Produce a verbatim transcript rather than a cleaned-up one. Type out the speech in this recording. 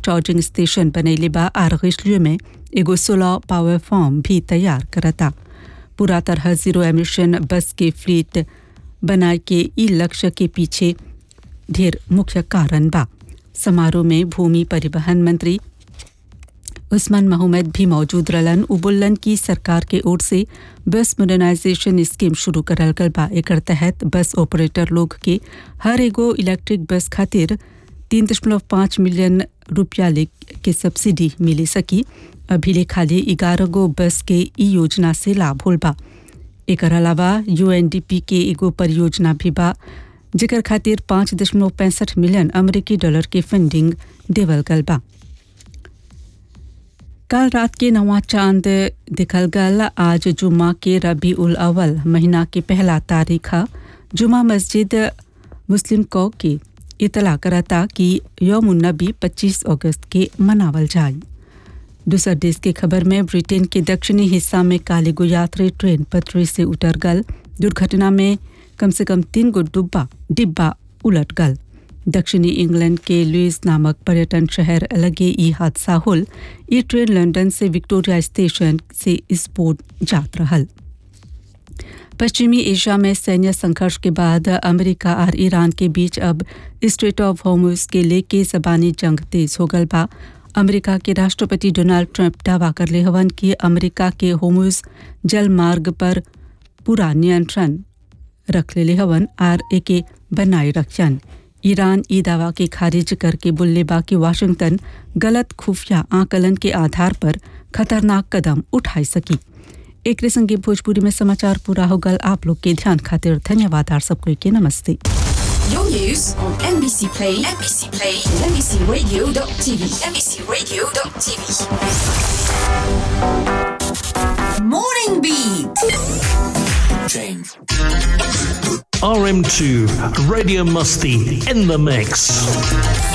Charging station बनैले बा आर रिश्लियो में एगो सोलर पावर फार्म भी तैयार करता। पूरा तरह जीरो एमिशन बस के फ्लीट बनाए के ई लक्ष्य के पीछे ढेर मुख्य कारण बा। समारोह में भूमि परिवहन मंत्री उस्मान मोहम्मद भी मौजूद रहलन। उबुल्लन की सरकार के ओर से बस मॉडर्नाइजेशन स्कीम शुरू करल गल बा। एकर तहत बस ऑपरेटर लोग के हर एगो इलेक्ट्रिक बस खातिर तीन दशमलव पाँच मिलियन रुपया ले के सब्सिडी मिले सकी। अभी ले खाली ग्यारह गो बस के ई योजना से लाभ होल बा। एकर अलावा यूएनडीपी के एगो परियोजना भी बा जेकर खातिर पाँच दशमलव पैंसठ मिलियन अमेरिकी डॉलर के फंडिंग देवल गल बा। कल रात के नवा चांद दिखल गल। आज जुम्मा के रबी उल अव्वल महीना के पहला तारीख जुमा मस्जिद मुस्लिम कौ के इतला करता कि यौमुन नबी पच्चीस अगस्त के मनावल जाए। दूसर देश के खबर में ब्रिटेन के दक्षिणी हिस्सा में काले गो यात्री ट्रेन पटरी से उतर गल। दुर्घटना में कम से कम तीन गो डिब्बा डिब्बा उलट गल। दक्षिणी इंग्लैंड के लुइस नामक पर्यटन शहर लगे ई हादसा होल। ई ट्रेन लंदन से विक्टोरिया स्टेशन से स्पोर्ट जात रहल। पश्चिमी एशिया में सैन्य संघर्ष के बाद अमेरिका और ईरान के बीच अब स्ट्रेट ऑफ हॉर्मुज के लेके ज़बानी जंग तेज हो गल बा। अमेरिका के राष्ट्रपति डोनाल्ड ट्रंप दावा करले हवन कि अमेरिका के हॉर्मुज जल मार्ग पर पूरा नियंत्रण रख ले हवन और एके बनाए रखन। ईरान ई दावा के खारिज करके बोले बा कि वाशिंगटन गलत खुफिया आकलन के आधार पर खतरनाक कदम उठाई सकी। एक संगे भोजपुरी में समाचार पूरा हो गल। आप लोग के ध्यान खातिर धन्यवाद। और सबको के नमस्ते। Your news on N B C Play, N B C Play, N B C Radio dot T V, N B C Radio dot T V. Morning Beat. Change. R M two Radio Musty in the mix.